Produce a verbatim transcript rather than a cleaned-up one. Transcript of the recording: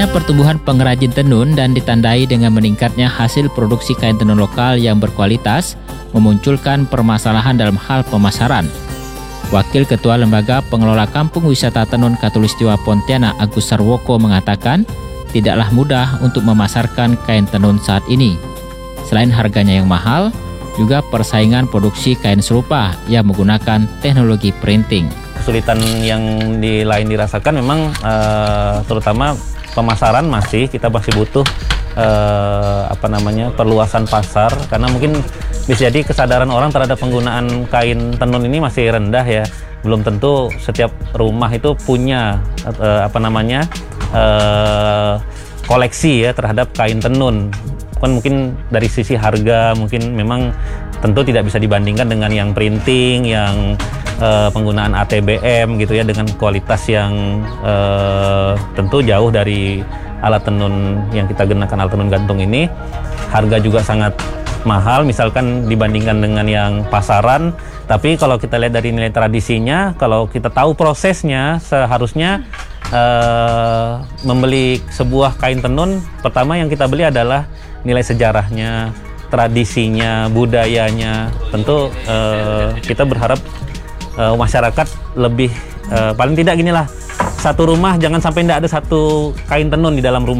Lambatnya pertumbuhan pengrajin tenun dan ditandai dengan meningkatnya hasil produksi kain tenun lokal yang berkualitas memunculkan permasalahan dalam hal pemasaran. Wakil Ketua Lembaga Pengelola Kampung Wisata Tenun Katulistiwa Pontianak Agus Sarwoko mengatakan, tidaklah mudah untuk memasarkan kain tenun saat ini. Selain harganya yang mahal, juga persaingan produksi kain serupa yang menggunakan teknologi printing. Kesulitan yang di lain dirasakan memang uh, terutama pemasaran masih kita masih butuh uh, apa namanya perluasan pasar, karena mungkin bisa jadi kesadaran orang terhadap penggunaan kain tenun ini masih rendah ya. Belum tentu setiap rumah itu punya uh, apa namanya uh, koleksi ya terhadap kain tenun. Kan mungkin dari sisi harga mungkin memang tentu tidak bisa dibandingkan dengan yang printing, yang uh, penggunaan A T B M gitu ya, dengan kualitas yang uh, tentu jauh dari alat tenun yang kita gunakan, alat tenun gantung ini. Harga juga sangat mahal misalkan dibandingkan dengan yang pasaran. Tapi kalau kita lihat dari nilai tradisinya, kalau kita tahu prosesnya, seharusnya uh, membeli sebuah kain tenun, pertama yang kita beli adalah nilai sejarahnya, tradisinya, budayanya. Tentu uh, kita berharap uh, masyarakat lebih uh, paling tidak ginilah, satu rumah jangan sampai tidak ada satu kain tenun di dalam rumah.